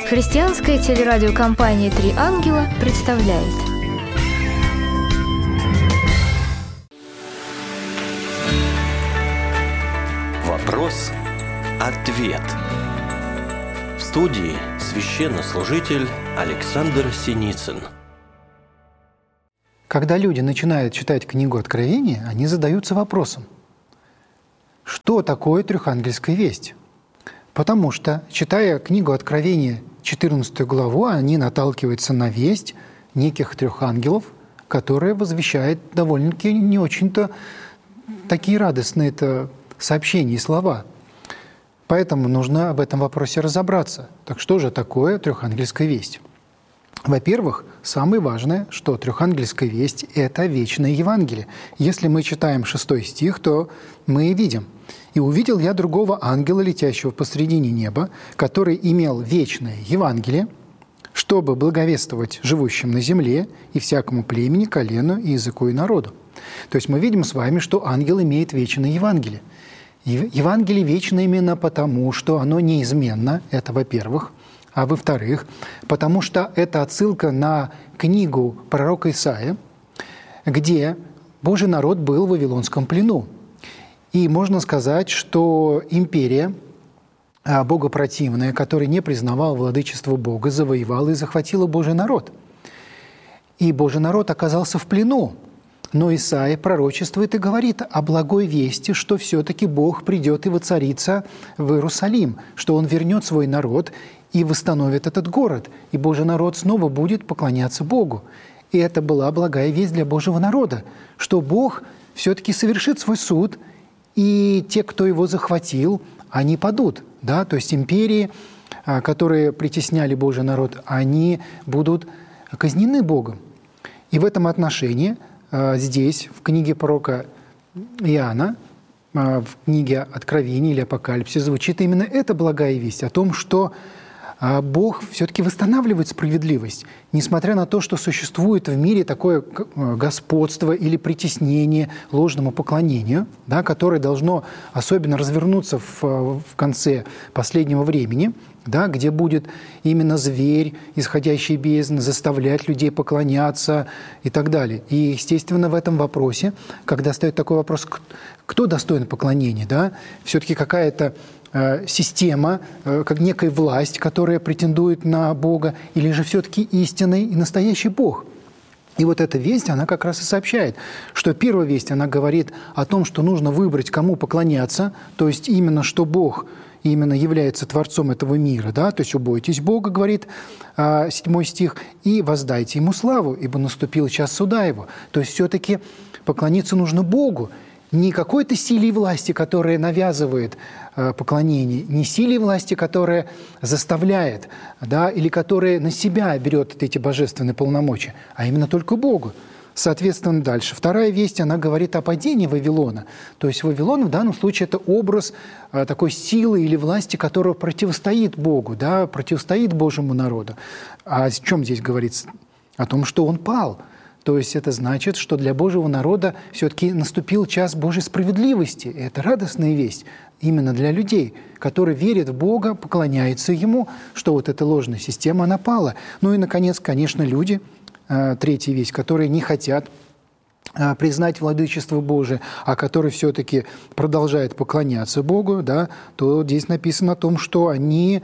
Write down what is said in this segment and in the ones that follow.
Христианская телерадиокомпания «Три ангела» представляет. Вопрос-ответ. В студии священнослужитель Александр Синицын. Когда люди начинают читать книгу Откровения, они задаются вопросом: что такое трехангельская весть? Потому что, читая книгу Откровения, 14 главу, они наталкиваются на весть неких трех ангелов, которая возвещает довольно-таки не очень-то такие радостные сообщения и слова. Поэтому нужно в этом вопросе разобраться. Так что же такое трехангельская весть? Во-первых, самое важное, что трехангельская весть – это вечное Евангелие. Если мы читаем 6 стих, то мы видим: «И увидел я другого ангела, летящего посредине неба, который имел вечное Евангелие, чтобы благовествовать живущим на земле и всякому племени, колену, и языку, и народу». То есть мы видим с вами, что ангел имеет вечное Евангелие. Евангелие вечно именно потому, что оно неизменно, это во-первых. А во-вторых, потому что это отсылка на книгу пророка Исаия, где Божий народ был в вавилонском плену. И можно сказать, что империя богопротивная, которая не признавала владычество Бога, завоевала и захватила Божий народ. И Божий народ оказался в плену. Но Исаия пророчествует и говорит о благой вести, что все-таки Бог придет и воцарится в Иерусалим, что Он вернет свой народ и восстановит этот город, и Божий народ снова будет поклоняться Богу. И это была благая весть для Божьего народа, что Бог все-таки совершит свой суд, и те, кто его захватил, они падут. Да? То есть империи, которые притесняли Божий народ, они будут казнены Богом. И в этом отношении здесь, в книге пророка Иоанна, в книге Откровения или Апокалипсиса, звучит именно эта благая весть о том, что Бог все-таки восстанавливает справедливость, несмотря на то, что существует в мире такое господство или притеснение ложному поклонению, да, которое должно особенно развернуться в конце последнего времени, да, где будет именно зверь, исходящий бездны, заставлять людей поклоняться и так далее. И, естественно, в этом вопросе, когда стоит такой вопрос, кто достоин поклонения, да, все-таки какая-то система, как некая власть, которая претендует на Бога, или же все-таки истинный и настоящий Бог. И вот эта весть, она как раз и сообщает, что первая весть, она говорит о том, что нужно выбрать, кому поклоняться, то есть именно, что Бог именно является Творцом этого мира, да, то есть «убойтесь Бога», говорит 7 стих, «и воздайте Ему славу, ибо наступил час суда Его». То есть все-таки поклониться нужно Богу, не какой-то силе и власти, которая навязывает поклонение, не силе и власти, которая заставляет, да, или которая на себя берет эти божественные полномочия, а именно только Богу. Соответственно, дальше. Вторая весть, она говорит о падении Вавилона. То есть Вавилон в данном случае это образ такой силы или власти, которая противостоит Богу, да, противостоит Божьему народу. А о чем здесь говорится? О том, что он пал. То есть это значит, что для Божьего народа все-таки наступил час Божьей справедливости. И это радостная весть именно для людей, которые верят в Бога, поклоняются Ему, что вот эта ложная система, она пала. Ну и, наконец, конечно, люди, третья весть, которые не хотят признать владычество Божие, а которые все-таки продолжают поклоняться Богу, да, то здесь написано о том, что они,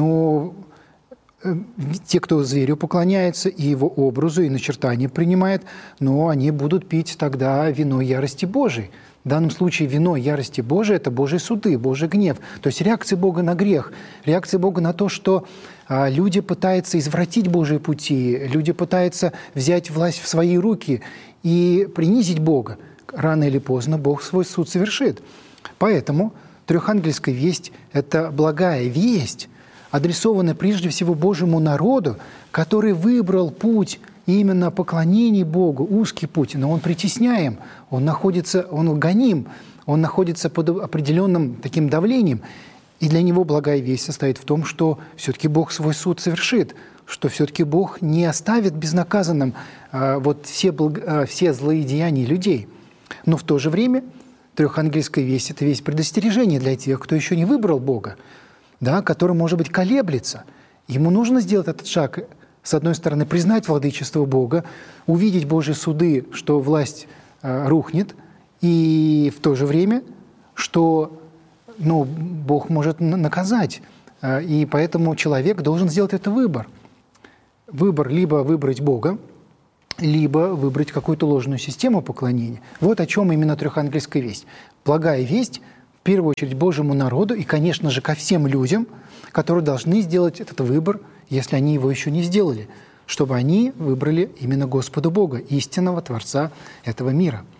те, кто зверю поклоняется и его образу, и начертание принимает, но они будут пить тогда вино ярости Божией. В данном случае вино ярости Божией – это Божьи суды, Божий гнев. То есть реакция Бога на грех, реакция Бога на то, что люди пытаются извратить Божьи пути, люди пытаются взять власть в свои руки и принизить Бога. Рано или поздно Бог свой суд совершит. Поэтому трехангельская весть – это благая весть, адресованная прежде всего Божьему народу, который выбрал путь именно поклонения Богу, узкий путь, но он притесняем, он гоним, он находится под определенным таким давлением. И для него благая весть состоит в том, что все-таки Бог свой суд совершит, что все-таки Бог не оставит безнаказанным все злые деяния людей. Но в то же время трехангельская весть – это весть предостережения для тех, кто еще не выбрал Бога, да, который, может быть, колеблется. Ему нужно сделать этот шаг, с одной стороны, признать владычество Бога, увидеть Божьи суды, что власть рухнет, и в то же время, что Бог может наказать. И поэтому человек должен сделать этот выбор. Выбор либо выбрать Бога, либо выбрать какую-то ложную систему поклонения. Вот о чем именно трехангельская весть. Благая весть, в первую очередь, Божьему народу и, конечно же, ко всем людям, которые должны сделать этот выбор, если они его еще не сделали, чтобы они выбрали именно Господа Бога, истинного Творца этого мира.